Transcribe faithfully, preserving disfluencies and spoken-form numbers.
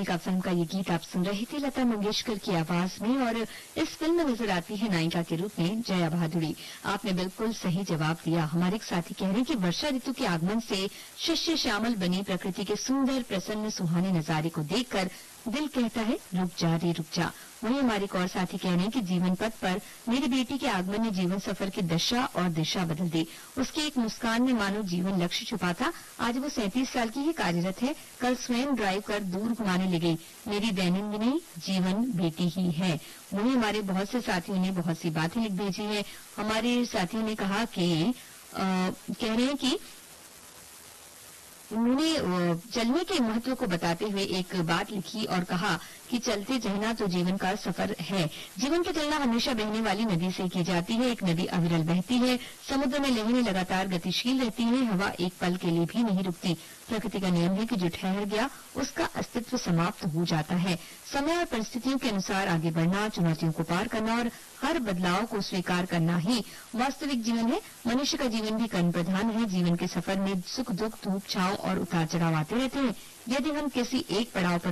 भूमिका फिल्म का ये गीत आप सुन रहे थे लता मंगेशकर की आवाज में और इस फिल्म में नजर आती है नायिका के रूप में जया भादुड़ी। आपने बिल्कुल सही जवाब दिया। हमारे एक साथी कह रहे हैं कि वर्षा ऋतु के आगमन से शस्य श्यामल बनी प्रकृति के सुंदर प्रसन्न सुहाने नजारे को देखकर दिल कहता है रुक जा रे रुक जा। वहीं हमारे एक और साथी कह रहे हैं कि जीवन पथ पर मेरी बेटी के आगमन ने जीवन सफर की दशा और दिशा बदल दी। उसके एक मुस्कान में मानो जीवन लक्ष्य छुपा था। आज वो सैंतीस साल की ही कार्यरत है। कल स्वयं ड्राइव कर दूर घुमाने लगी। मेरी दैनंदिनी जीवन बेटी ही है। वहीं हमारे बहुत से साथियों ने बहुत सी बातें लिख भेजी है। हमारे साथियों ने कहा कि आ, कह रहे हैं कि उन्होंने चलने के महत्व को बताते हुए एक बात लिखी और कहा कि चलते रहना तो जीवन का सफर है। जीवन की तुलना हमेशा बहने वाली नदी से की जाती है। एक नदी अविरल बहती है। समुद्र में लहरें लगातार गतिशील रहती हैं। हवा एक पल के लिए भी नहीं रुकती। प्रकृति का नियम है कि जो ठहर गया उसका अस्तित्व समाप्त हो जाता है। समय और परिस्थितियों के अनुसार आगे बढ़ना, चुनौतियों को पार करना और हर बदलाव को स्वीकार करना ही वास्तविक जीवन है। मनुष्य का जीवन भी कर्म प्रधान है। जीवन के सफर में सुख दुख, धूप छांव और उतार चढ़ाव आते रहते हैं। यदि हम किसी एक पड़ाव पर